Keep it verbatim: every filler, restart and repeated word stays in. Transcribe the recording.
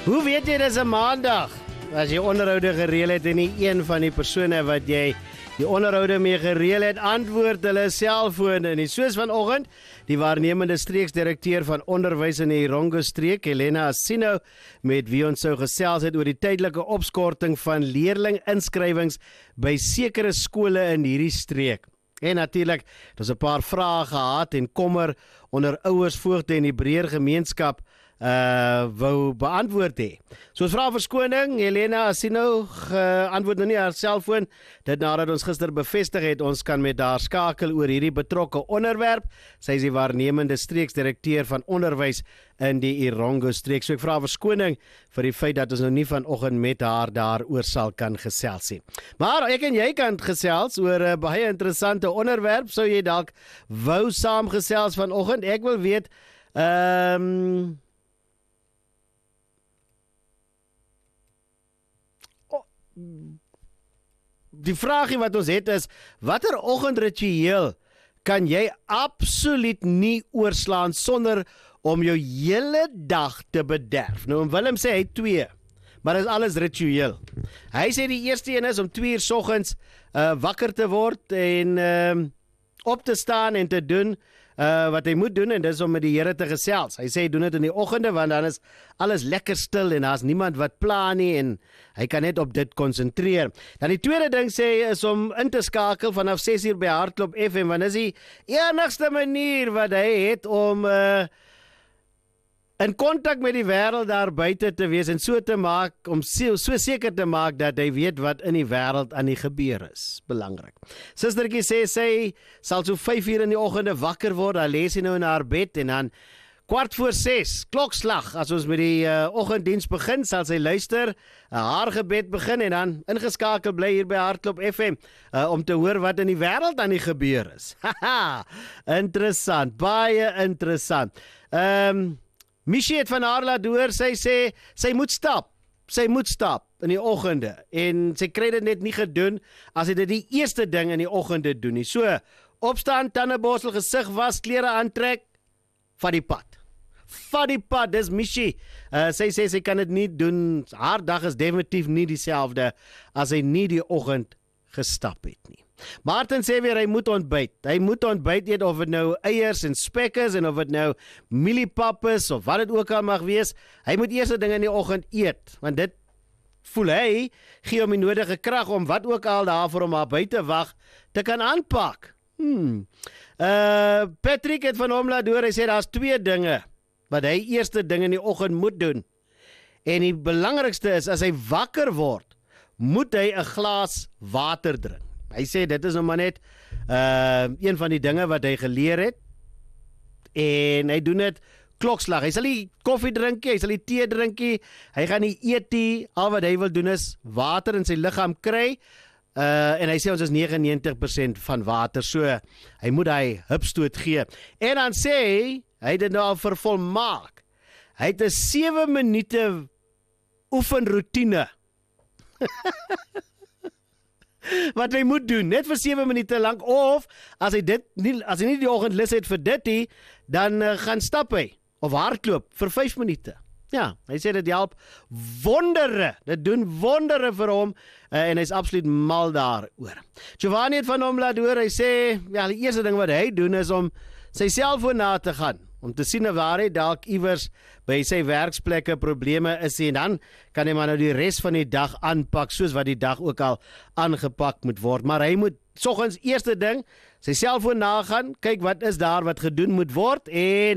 Hoe weet jy dis 'n maandag? As jy onderhoude gereël het en nie een van die persone wat jy die onderhoude mee gereël het, antwoord hulle selfoon en nie. Soos vanoggend, die waarnemende streeksdirekteur van onderwys in die Erongo streek, Helena Assino, met wie ons sou gesels het oor die tydelike opskorting van leerlinginskrywings by sekere skole in hierdie streek. En natuurlik, het ons 'n paar vrae gehad en kommer onder ouers, voogde en die breër gemeenskap Uh, wou beantwoord hê. So ons vra verskoning, Helena Assino geantwoord nou nie haar selfoon, dit nadat ons gister bevestig het, ons kan met haar skakel oor hierdie betrokke onderwerp. Sy is die waarnemende streeksdirekteur van onderwys in die Erongo streek. So ek vra verskoning vir die feit dat ons nou nie vanoggend met haar daaroor sal kan gesels nie. Maar ek en jy kan gesels oor 'n baie interessante onderwerp, sou jy dalk wou saam gesels vanoggend. Ek wil weet, ehm um, die vraagie wat ons het is, watter oggendritueel kan jy absoluut nie oorslaan sonder om jou hele dag te bederf? Nou, Willem sê hy twee, maar dit is alles ritueel. Hy sê die eerste een is om twee uur soggens uh, wakker te word en uh, op te staan en te doen Uh, wat hy moet doen, en dis om met die Here te gesels. Hy sê hy doen dit in die oggende, want dan is alles lekker stil en daar's niemand wat pla nie en hy kan net op dit konsentreer. Dan die tweede ding sê hy is om in te skakel vanaf ses uur by Hardloop F M, want dis die enigste manier wat hy het om uh, in kontak met die wêreld daar buite te wees en so te maak, om so, so seker te maak dat hy weet wat in die wêreld aan die gebeur is. Belangrik. Sistertjie sê sy sal so vyf uur in die oggende wakker word, dan lê sy nou in haar bed en dan kwart voor ses, klokslag, as ons met die uh, oggenddiens begin, sal sy luister, uh, haar gebed begin en dan ingeskakel bly hier by Hardloop F M, uh, om te hoor wat in die wêreld aan die gebeur is. Haha, interessant, baie interessant. Ehm, um, Michie het van haar laat hoor, sy sê, sy moet stap, sy moet stap in die oggende, en sy kry dit net nie gedoen, as sy dit die eerste ding in die oggende doen nie. So, opstaan, tandeborsel, gesig was, klere aantrek, vat die pad. Vat die pad, dis Michie. Uh, sy sê, sy kan dit nie doen, haar dag is definitief nie dieselfde, as sy nie die oggend gestap het nie. Martin sê weer, hy moet ontbyt. Hy moet ontbyt eet, of het nou eiers en spek is, en of het nou mieliepap is, of wat het ook al mag wees. Hy moet eerste ding in die oggend eet, want dit voel hy, gee hom die nodige krag om wat ook al daar vir hom maar buite wag, te kan aanpak. Hmm. Uh, Patrick het van hom laat hoor, hy sê, daar's twee dinge, wat hy eerste ding in die oggend moet doen. En die belangrikste is, as hy wakker word, moet hy 'n glas water drink. Hy sê, dit is nou maar net uh, een van die dinge wat hy geleer het, en hy doen dit klokslag. Hy sal nie koffie drinkie, hy sal nie thee drinkie, hy gaan nie eet nie, al wat hy wil doen is water in sy liggaam kry, uh, en hy sê ons is negenennegentig persent van water, so hy moet hy hupstoot gee. En dan sê hy, hy het dit nou al vervolmaak, hy het 'n sewe minute oefenroutine, wat hy moet doen, net vir sewe minute lang, of as hy dit nie, as hy nie die oggend lus het vir dit nie, dan uh, gaan stap hy, of hardloop vir vyf minute. Ja, hy sê dit help wondere, dit doen wondere vir hom, uh, en hy is absoluut mal daaroor. Giovanni het van hom laat hoor, hy sê, ja, die eerste ding wat hy doen is om sy selfoon na te gaan, om te sien waar hy dalk iewers by sy werksplekke probleme is, en dan kan hy maar nou die res van die dag aanpak, soos wat die dag ook al aangepak moet word. Maar hy moet soggens eerste ding, sy selfoon nagaan, kyk wat is daar wat gedoen moet word, en